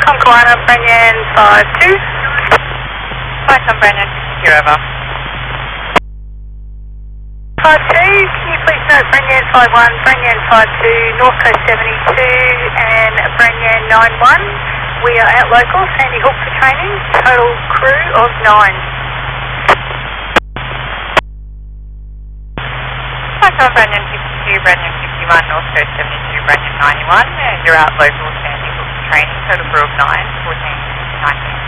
Concoana, Brenyan 52. Python Brenyan 52, over. 52, can you please note Brenyan 51, Brenyan 52, North Coast 72 and Brenyan 91. We are at local, Sandy Hook for training, total crew of 9. Python Brenyan 52, Brenyan 51, North Coast 72, Brenyan 91, and you're out local Sandy Hook for training, total crew of 9, 14, 19.